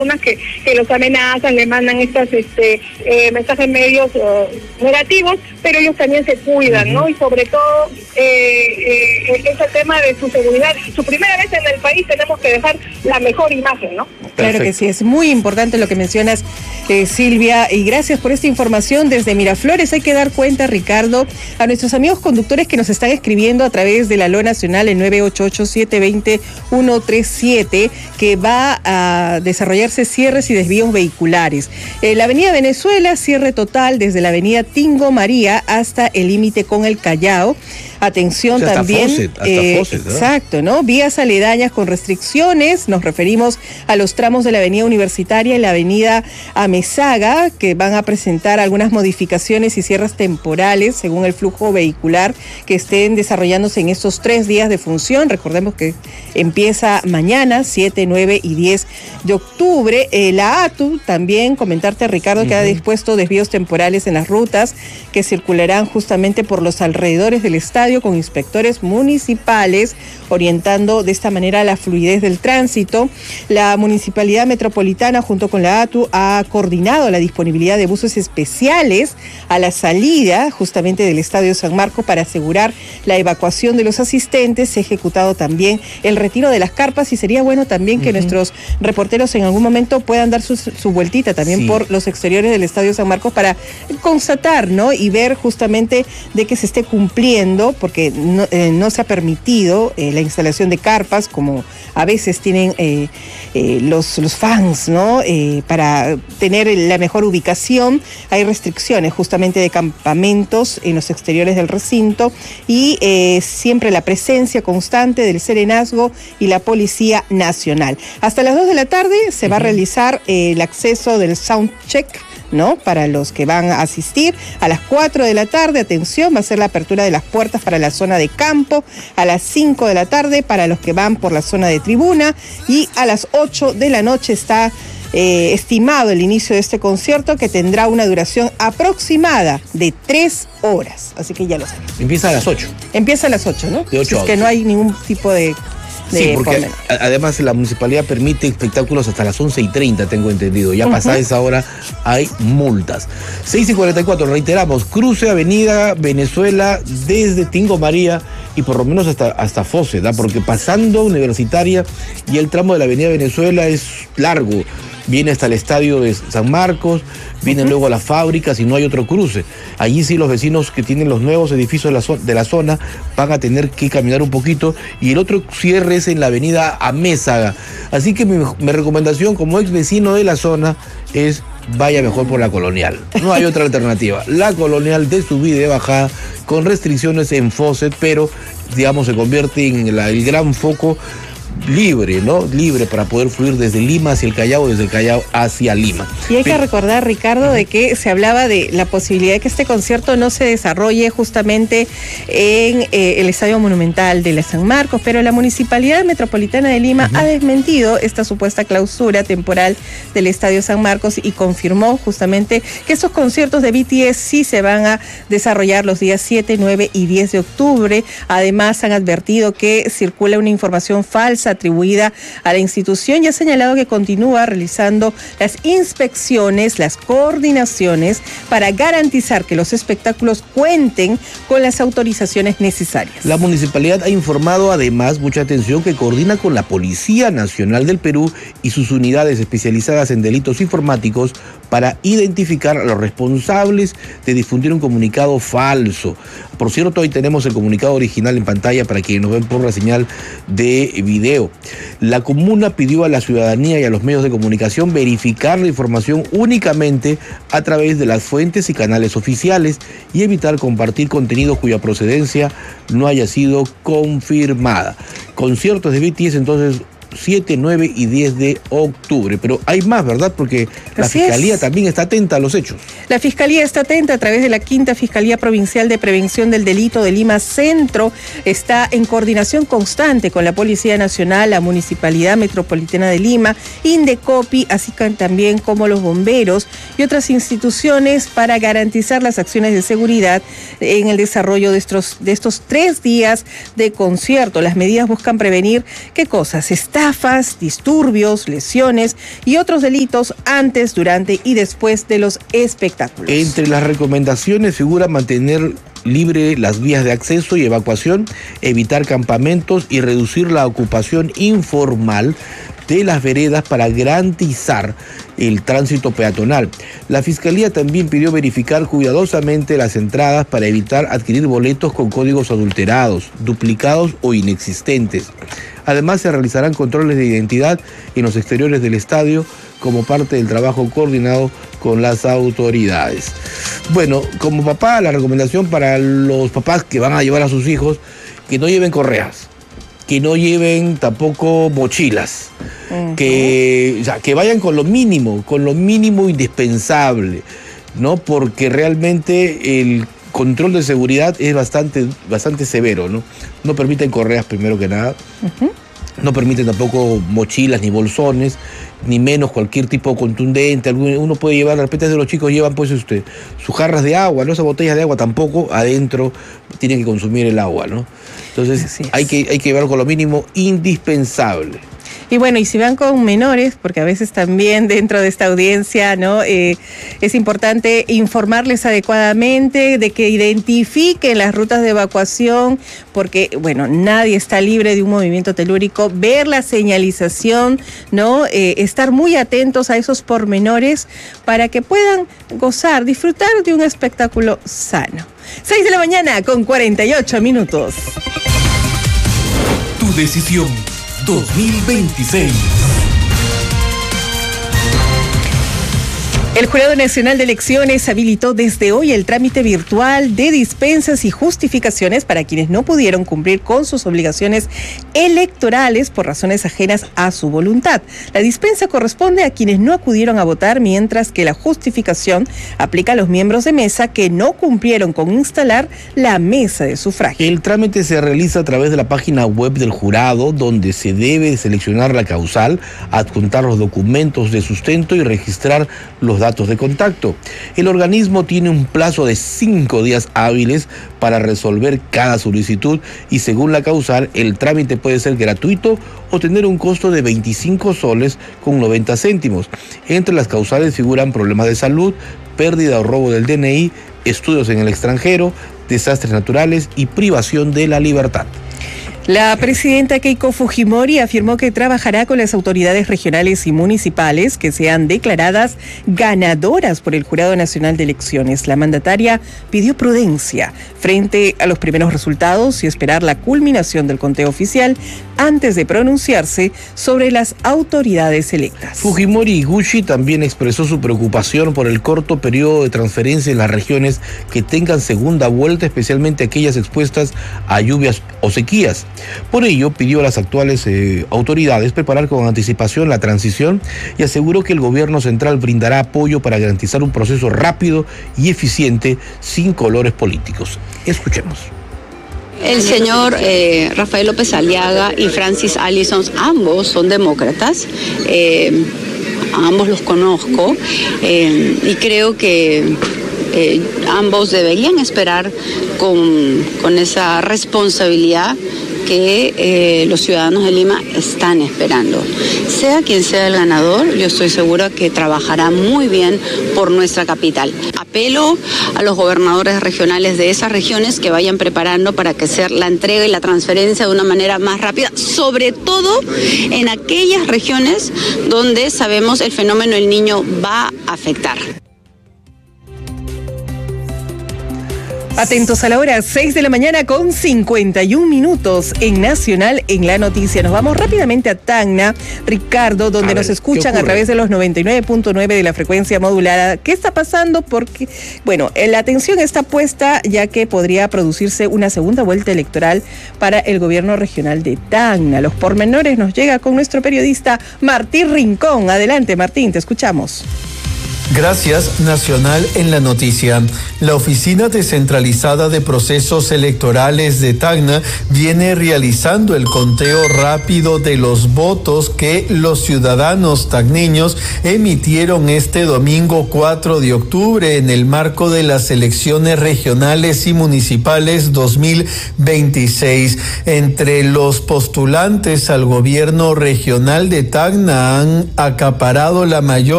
que los amenazan, le mandan estos mensajes medios negativos, pero ellos también se cuidan, ¿no? Y sobre todo es el tema de su seguridad. Su primera vez en el país tenemos que dejar la mejor imagen, ¿no? Claro que sí, es muy importante lo que mencionas, Silvia, y gracias por esta información desde Miraflores. Hay que dar cuenta, Ricardo, a nuestros amigos conductores que nos están escribiendo a través de la LO Nacional en 988-720-137, que va a desarrollarse cierres y desvíos vehiculares. La avenida Venezuela, cierre total desde la avenida Tingo María hasta el límite con el Callao. Atención, o sea, también, hasta Fawcett, ¿no? Exacto, ¿no? Vías aledañas con restricciones, nos referimos a los tramos de la avenida Universitaria y la avenida Amezaga, que van a presentar algunas modificaciones y cierres temporales según el flujo vehicular que estén desarrollándose en estos 3 días de función. Recordemos que empieza mañana, 7, 9 y 10 de octubre. La ATU también, comentarte, Ricardo, que ha dispuesto desvíos temporales en las rutas que circularán justamente por los alrededores del estadio, con inspectores municipales, orientando de esta manera la fluidez del tránsito. La Municipalidad Metropolitana, junto con la ATU, ha coordinado la disponibilidad de buses especiales a la salida justamente del Estadio San Marcos para asegurar la evacuación de los asistentes. Se ha ejecutado también el retiro de las carpas y sería bueno también que nuestros reporteros en algún momento puedan dar su vueltita también por los exteriores del Estadio San Marcos para constatar, ¿no? Y ver justamente de que se esté cumpliendo, porque no se ha permitido la instalación de carpas como a veces tienen los fans, ¿no? Para tener la mejor ubicación. Hay restricciones justamente de campamentos en los exteriores del recinto y siempre la presencia constante del Serenazgo y la Policía Nacional. Hasta las 2 de la tarde se va a realizar el acceso del soundcheck, ¿no? Para los que van a asistir. A las 4 de la tarde, atención, va a ser la apertura de las puertas para la zona de campo. A las 5 de la tarde para los que van por la zona de tribuna. Y a las 8 de la noche está estimado el inicio de este concierto, que tendrá una duración aproximada de 3 horas. Así que ya lo saben. Empieza a las 8. Empieza a las 8, ¿no? De 8 a 8. Es que no hay ningún tipo de... Sí, porque además la municipalidad permite espectáculos hasta las 11:30, tengo entendido. Ya pasada esa hora hay multas. 6:44, reiteramos, cruce Avenida Venezuela desde Tingo María y por lo menos hasta Fawcett, ¿da? Porque pasando Universitaria y el tramo de la Avenida Venezuela es largo. Viene hasta el estadio de San Marcos, viene luego a las fábricas y no hay otro cruce. Allí sí los vecinos que tienen los nuevos edificios de la zona van a tener que caminar un poquito, y el otro cierre es en la avenida Amézaga. Así que mi recomendación como ex vecino de la zona es vaya mejor por la Colonial. No hay otra alternativa. La Colonial de subida y de bajada con restricciones en Fawcett, pero digamos se convierte en el gran foco libre, ¿no? Libre para poder fluir desde Lima hacia el Callao, desde el Callao hacia Lima. Y hay que recordar, Ricardo, de que se hablaba de la posibilidad de que este concierto no se desarrolle justamente en el Estadio Monumental de la San Marcos, pero la Municipalidad Metropolitana de Lima ha desmentido esta supuesta clausura temporal del Estadio San Marcos y confirmó justamente que estos conciertos de BTS sí se van a desarrollar los días 7, 9 y 10 de octubre. Además, han advertido que circula una información falsa atribuida a la institución y ha señalado que continúa realizando las inspecciones, las coordinaciones para garantizar que los espectáculos cuenten con las autorizaciones necesarias. La municipalidad ha informado además, mucha atención, que coordina con la Policía Nacional del Perú y sus unidades especializadas en delitos informáticos para identificar a los responsables de difundir un comunicado falso. Por cierto, hoy tenemos el comunicado original en pantalla para quienes nos ven por la señal de video. La comuna pidió a la ciudadanía y a los medios de comunicación verificar la información únicamente a través de las fuentes y canales oficiales y evitar compartir contenido cuya procedencia no haya sido confirmada. Conciertos de BTS entonces 7, 9 y 10 de octubre. Pero hay más, ¿verdad? Porque la Fiscalía también está atenta a los hechos. La Fiscalía está atenta a través de la 5ª Fiscalía Provincial de Prevención del Delito de Lima Centro. Está en coordinación constante con la Policía Nacional, la Municipalidad Metropolitana de Lima, Indecopi, así también como los bomberos y otras instituciones para garantizar las acciones de seguridad en el desarrollo de estos 3 días de concierto. Las medidas buscan prevenir ¿qué cosas? Está estafas, disturbios, lesiones y otros delitos antes, durante y después de los espectáculos. Entre las recomendaciones figura mantener libre las vías de acceso y evacuación, evitar campamentos y reducir la ocupación informal de las veredas para garantizar el tránsito peatonal. La Fiscalía también pidió verificar cuidadosamente las entradas para evitar adquirir boletos con códigos adulterados, duplicados o inexistentes. Además, se realizarán controles de identidad en los exteriores del estadio como parte del trabajo coordinado con las autoridades. Bueno, como papá, la recomendación para los papás que van a llevar a sus hijos, que no lleven correas, que no lleven tampoco mochilas, que vayan con lo mínimo indispensable, ¿no? Porque realmente el control de seguridad es bastante severo, ¿no? No permiten correas, primero que nada. No permiten tampoco mochilas ni bolsones, ni menos cualquier tipo contundente. Uno puede llevar, de repente de los chicos llevan pues sus jarras de agua, ¿no? Esas botellas de agua tampoco, adentro tienen que consumir el agua, ¿no? Entonces hay que llevar con lo mínimo indispensable. Y bueno, y si van con menores, porque a veces también dentro de esta audiencia, ¿no? Es importante informarles adecuadamente de que identifiquen las rutas de evacuación, porque, bueno, nadie está libre de un movimiento telúrico. Ver la señalización, ¿no? Estar muy atentos a esos pormenores para que puedan gozar, disfrutar de un espectáculo sano. 6 de la mañana con 48 minutos. Tu decisión 2026. El Jurado Nacional de Elecciones habilitó desde hoy el trámite virtual de dispensas y justificaciones para quienes no pudieron cumplir con sus obligaciones electorales por razones ajenas a su voluntad. La dispensa corresponde a quienes no acudieron a votar, mientras que la justificación aplica a los miembros de mesa que no cumplieron con instalar la mesa de sufragio. El trámite se realiza a través de la página web del jurado, donde se debe seleccionar la causal, adjuntar los documentos de sustento y registrar los datos de contacto. El organismo tiene un plazo de 5 días hábiles para resolver cada solicitud y, según la causal, el trámite puede ser gratuito o tener un costo de 25 soles con 90 céntimos. Entre las causales figuran problemas de salud, pérdida o robo del DNI, estudios en el extranjero, desastres naturales y privación de la libertad. La presidenta Keiko Fujimori afirmó que trabajará con las autoridades regionales y municipales que sean declaradas ganadoras por el Jurado Nacional de Elecciones. La mandataria pidió prudencia frente a los primeros resultados y esperar la culminación del conteo oficial antes de pronunciarse sobre las autoridades electas. Fujimori Higuchi también expresó su preocupación por el corto periodo de transferencia en las regiones que tengan segunda vuelta, especialmente aquellas expuestas a lluvias o sequías. Por ello, pidió a las actuales autoridades preparar con anticipación la transición y aseguró que el gobierno central brindará apoyo para garantizar un proceso rápido y eficiente sin colores políticos. Escuchemos. El señor Rafael López Aliaga y Francis Allison, ambos son demócratas. Ambos los conozco y creo que ambos deberían esperar con esa responsabilidad que los ciudadanos de Lima están esperando. Sea quien sea el ganador, yo estoy segura que trabajará muy bien por nuestra capital. Apelo a los gobernadores regionales de esas regiones que vayan preparando para que sea la entrega y la transferencia de una manera más rápida, sobre todo en aquellas regiones donde sabemos el fenómeno del Niño va a afectar. Atentos a la hora, 6 de la mañana con 51 minutos en Nacional en la Noticia. Nos vamos rápidamente a Tacna, Ricardo, donde nos escuchan a través de los 99.9 de la frecuencia modulada. ¿Qué está pasando? Porque, bueno, la atención está puesta ya que podría producirse una segunda vuelta electoral para el gobierno regional de Tacna. Los pormenores nos llega con nuestro periodista Martín Rincón. Adelante, Martín, te escuchamos. Gracias, Nacional en la noticia. La Oficina Descentralizada de Procesos Electorales de Tacna viene realizando el conteo rápido de los votos que los ciudadanos tacneños emitieron este domingo 4 de octubre en el marco de las elecciones regionales y municipales 2026. Entre los postulantes al gobierno regional de Tacna han acaparado la mayor